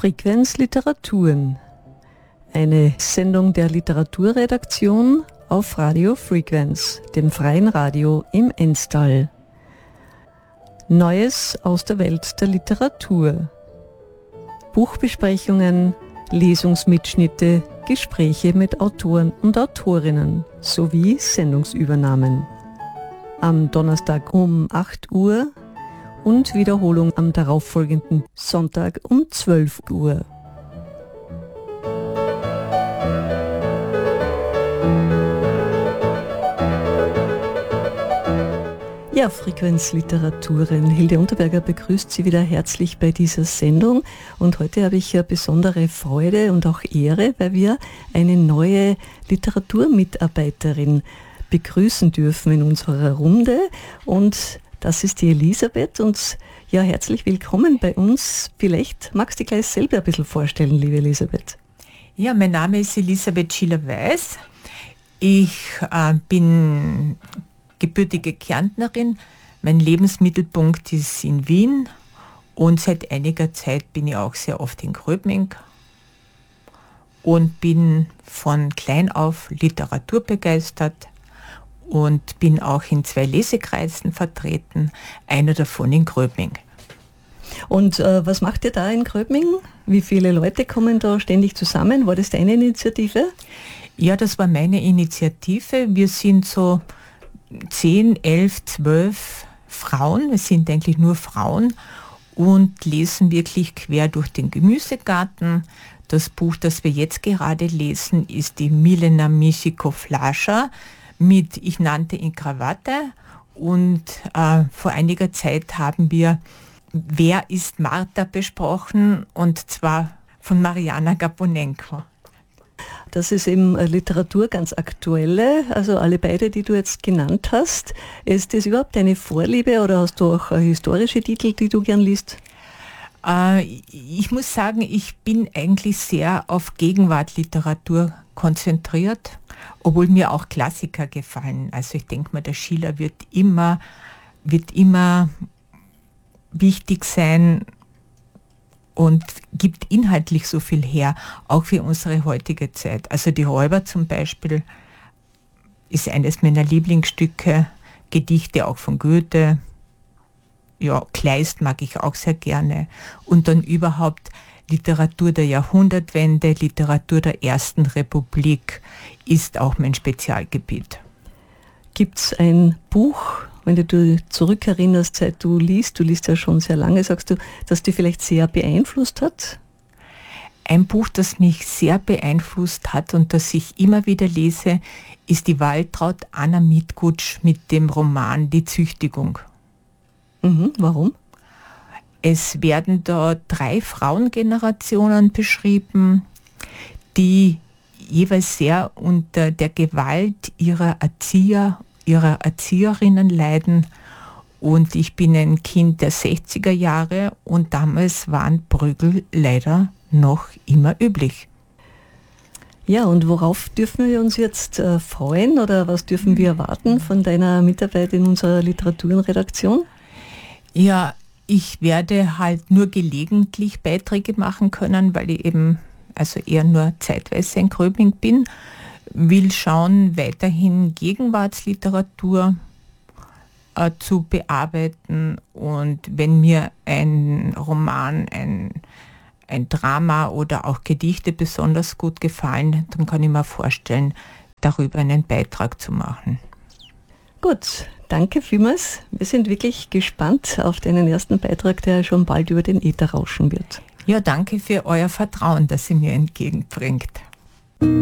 Frequenz Literaturen. Eine Sendung der Literaturredaktion auf Radio Frequenz, dem freien Radio im Enstal. Neues aus der Welt der Literatur. Buchbesprechungen, Lesungsmitschnitte, Gespräche mit Autoren und Autorinnen sowie Sendungsübernahmen. Am Donnerstag um 8 Uhr und Wiederholung am darauffolgenden Sonntag um 12 Uhr. Ja, Frequenz Literaturen. Hilde Unterberger begrüßt Sie wieder herzlich bei dieser Sendung. Und heute habe ich eine besondere Freude und auch Ehre, weil wir eine neue Literaturmitarbeiterin begrüßen dürfen in unserer Runde. Und das ist die Elisabeth. Und ja, herzlich willkommen bei uns. Vielleicht magst du dich gleich selber ein bisschen vorstellen, liebe Elisabeth. Ja, mein Name ist Elisabeth Schiller-Weiß. Ich bin gebürtige Kärntnerin. Mein Lebensmittelpunkt ist in Wien und seit einiger Zeit bin ich auch sehr oft in Gröbming und bin von klein auf literaturbegeistert und bin auch in 2 Lesekreisen vertreten, einer davon in Gröbming. Und was macht ihr da in Gröbming? Wie viele Leute kommen da ständig zusammen? War das deine Initiative? Ja, das war meine Initiative. Wir sind so 10, 11, 12 Frauen, es sind eigentlich nur Frauen, und lesen wirklich quer durch den Gemüsegarten. Das Buch, das wir jetzt gerade lesen, ist die Milena Misico-Flascher mit Ich nannte ihn Krawatte. Und vor einiger Zeit haben wir Wer ist Martha besprochen, und zwar von Mariana Gaponenko. Das ist eben Literatur ganz aktuelle, also alle beide, die du jetzt genannt hast. Ist das überhaupt deine Vorliebe oder hast du auch historische Titel, die du gern liest? Ich muss sagen, ich bin eigentlich sehr auf Gegenwartliteratur konzentriert, obwohl mir auch Klassiker gefallen. Also ich denke mal, der Schiller wird immer wichtig sein und gibt inhaltlich so viel her, auch für unsere heutige Zeit. Also die Räuber zum Beispiel ist eines meiner Lieblingsstücke, Gedichte auch von Goethe, ja, Kleist mag ich auch sehr gerne, und dann überhaupt Literatur der Jahrhundertwende, Literatur der Ersten Republik ist auch mein Spezialgebiet. Gibt es ein Buch, wenn du dich zurückerinnerst, seit du liest ja schon sehr lange, sagst du, dass dich vielleicht sehr beeinflusst hat? Ein Buch, das mich sehr beeinflusst hat und das ich immer wieder lese, ist die Waltraud Anna Mitgutsch mit dem Roman Die Züchtigung. Warum? Es werden da 3 Frauengenerationen beschrieben, die jeweils sehr unter der Gewalt ihrer Erzieherinnen leiden, und ich bin ein Kind der 60er Jahre und damals waren Prügel leider noch immer üblich. Ja, und worauf dürfen wir uns jetzt freuen oder was dürfen wir erwarten von deiner Mitarbeit in unserer Literaturenredaktion? Ja, ich werde halt nur gelegentlich Beiträge machen können, weil ich eben also eher nur zeitweise in Gröbming bin. Will schauen, weiterhin Gegenwartsliteratur zu bearbeiten, und wenn mir ein Roman, ein Drama oder auch Gedichte besonders gut gefallen, dann kann ich mir vorstellen, darüber einen Beitrag zu machen. Gut, danke vielmals. Wir sind wirklich gespannt auf deinen ersten Beitrag, der schon bald über den Äther rauschen wird. Ja, danke für euer Vertrauen, das ihr mir entgegenbringt.